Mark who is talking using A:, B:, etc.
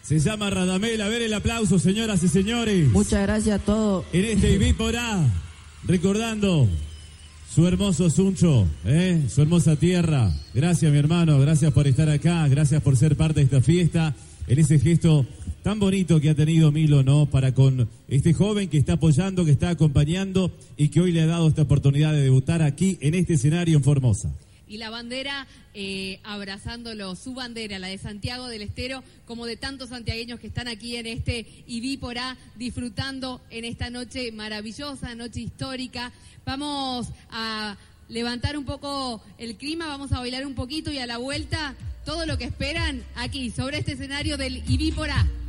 A: Se llama Radamel. A ver el aplauso, señoras y señores.
B: Muchas gracias a todos.
A: En este Ibípora, recordando su hermoso Suncho, su hermosa tierra. Gracias, mi hermano, gracias por estar acá, gracias por ser parte de esta fiesta, en ese gesto tan bonito que ha tenido Milo, ¿no? Para con este joven que está apoyando, que está acompañando y que hoy le ha dado esta oportunidad de debutar aquí en este escenario en Formosa.
C: Y la bandera abrazándolo, su bandera, la de Santiago del Estero, como de tantos santiagueños que están aquí en este Ibípora, disfrutando en esta noche maravillosa, noche histórica. Vamos a levantar un poco el clima, vamos a bailar un poquito y a la vuelta todo lo que esperan aquí, sobre este escenario del Ibípora.